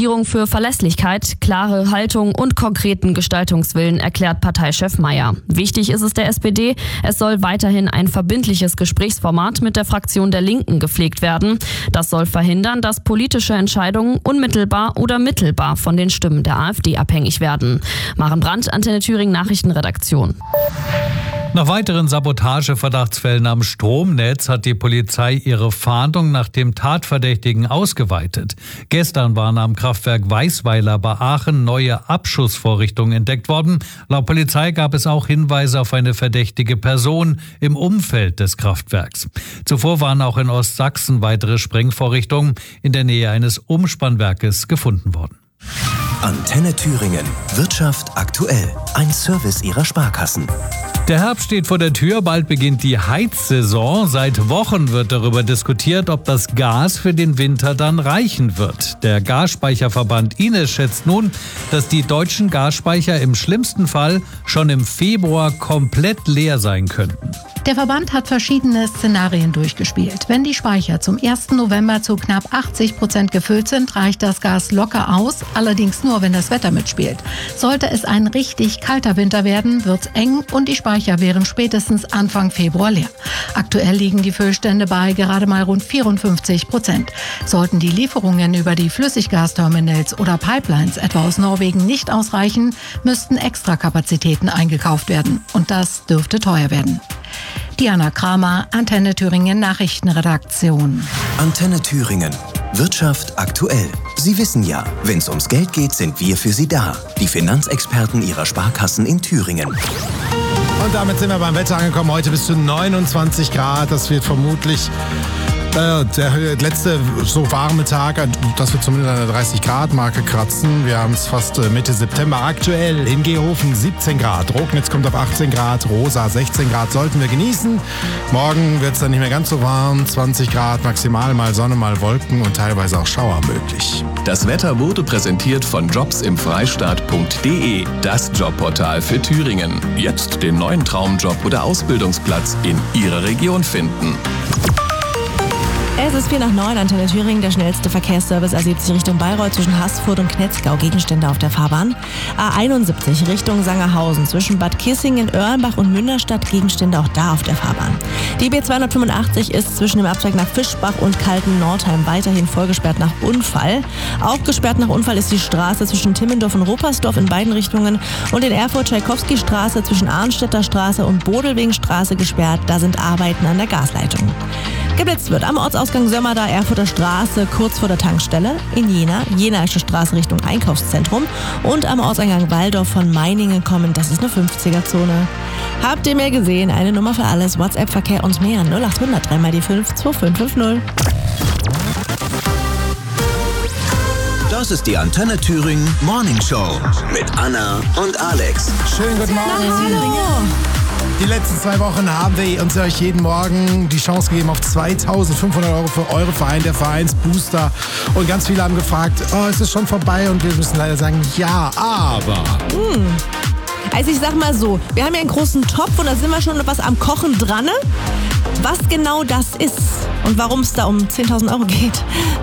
Regierung für Verlässlichkeit, klare Haltung und konkreten Gestaltungswillen, erklärt Parteichef Mayer. Wichtig ist es der SPD, es soll weiterhin ein verbindliches Gesprächsformat mit der Fraktion der Linken gepflegt werden. Das soll verhindern, dass politische Entscheidungen unmittelbar oder mittelbar von den Stimmen der AfD abhängig werden. Maren Brandt, Antenne Thüringen Nachrichtenredaktion. Nach weiteren Sabotageverdachtsfällen am Stromnetz hat die Polizei ihre Fahndung nach dem Tatverdächtigen ausgeweitet. Gestern waren am Kraftwerk Weißweiler bei Aachen neue Abschussvorrichtungen entdeckt worden. Laut Polizei gab es auch Hinweise auf eine verdächtige Person im Umfeld des Kraftwerks. Zuvor waren auch in Ostsachsen weitere Sprengvorrichtungen in der Nähe eines Umspannwerkes gefunden worden. Antenne Thüringen. Wirtschaft aktuell. Ein Service Ihrer Sparkassen. Der Herbst steht vor der Tür, bald beginnt die Heizsaison. Seit Wochen wird darüber diskutiert, ob das Gas für den Winter dann reichen wird. Der Gasspeicherverband Ines schätzt nun, dass die deutschen Gasspeicher im schlimmsten Fall schon im Februar komplett leer sein könnten. Der Verband hat verschiedene Szenarien durchgespielt. Wenn die Speicher zum 1. November zu knapp 80% gefüllt sind, reicht das Gas locker aus, allerdings nur, wenn das Wetter mitspielt. Sollte es ein richtig kalter Winter werden, wird's eng und die Speicher wären spätestens Anfang Februar leer. Aktuell liegen die Füllstände bei gerade mal rund 54%. Sollten die Lieferungen über die Flüssiggasterminals oder Pipelines etwa aus Norwegen nicht ausreichen, müssten Extrakapazitäten eingekauft werden. Und das dürfte teuer werden. Diana Kramer, Antenne Thüringen Nachrichtenredaktion. Antenne Thüringen. Wirtschaft aktuell. Sie wissen ja, wenn es ums Geld geht, sind wir für Sie da. Die Finanzexperten Ihrer Sparkassen in Thüringen. Und damit sind wir beim Wetter angekommen. Heute bis zu 29 Grad. Das wird vermutlich der letzte so warme Tag, das wird zumindest an der 30-Grad-Marke kratzen. Wir haben es fast Mitte September. Aktuell in Gehofen 17 Grad. Rognitz kommt auf 18 Grad. Rosa 16 Grad sollten wir genießen. Morgen wird es dann nicht mehr ganz so warm. 20 Grad maximal, mal Sonne, mal Wolken und teilweise auch Schauer möglich. Das Wetter wurde präsentiert von jobsimfreistaat.de, das Jobportal für Thüringen. Jetzt den neuen Traumjob oder Ausbildungsplatz in Ihrer Region finden. Es ist 8:45, Antenne Thüringen, der schnellste Verkehrsservice A70 Richtung Bayreuth zwischen Haßfurt und Knetzgau, Gegenstände auf der Fahrbahn. A71 Richtung Sangerhausen zwischen Bad Kissingen, Oerlenbach und Münderstadt, Gegenstände auch da auf der Fahrbahn. Die B285 ist zwischen dem Abzweig nach Fischbach und Kalten-Nordheim weiterhin vollgesperrt nach Unfall. Auch gesperrt nach Unfall ist die Straße zwischen Timmendorf und Ruppersdorf in beiden Richtungen und in Erfurt-Tschaikowski-Straße zwischen Arnstädter Straße und Bodelwingstraße gesperrt. Da sind Arbeiten an der Gasleitung. Geblitzt wird am Ortsausgang Sömmerda, Erfurter Straße, kurz vor der Tankstelle, in Jenaische Straße Richtung Einkaufszentrum und am Ortseingang Walldorf von Meiningen kommen, das ist eine 50er-Zone. Habt ihr mehr gesehen? Eine Nummer für alles, WhatsApp, Verkehr und mehr, 0800 3 mal die 5 2550. Das ist die Antenne Thüringen Morning Show mit Anna und Alex. Schönen guten Morgen. Hallo. Die letzten 2 Wochen haben wir euch jeden Morgen die Chance gegeben auf 2.500 € für eure Verein, der Vereinsbooster. Und ganz viele haben gefragt, ist es schon vorbei? Und wir müssen leider sagen, ja, aber... Also ich sag mal so, wir haben ja einen großen Topf und da sind wir schon was am Kochen dran. Was genau das ist und warum es da um 10.000 € geht,